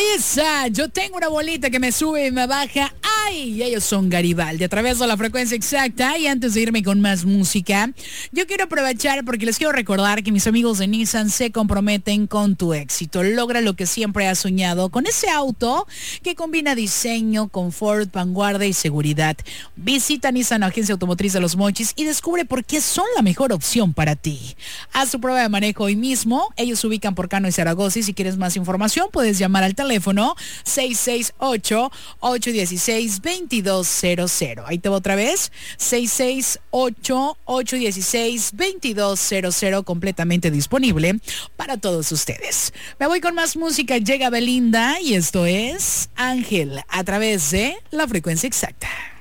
Melissa, yo tengo una bolita que me sube y me baja. ¡Ay! Ellos son Garibaldi a través de la frecuencia exacta. Y antes de irme con más música, yo quiero aprovechar porque les quiero recordar que mis amigos de Nissan se comprometen con tu éxito. Logra lo que siempre has soñado con ese auto que combina diseño, confort, vanguardia y seguridad. Visita Nissan Agencia Automotriz de Los Mochis y descubre por qué son la mejor opción para ti. Haz tu prueba de manejo hoy mismo. Ellos se ubican por Cano y Zaragoza. Y si quieres más información, puedes llamar al teléfono 668-816-2200. Ahí te va otra vez, 668-816-2200, completamente disponible para todos ustedes. Me voy con más música, llega Belinda y esto es Ángel a través de la frecuencia exacta.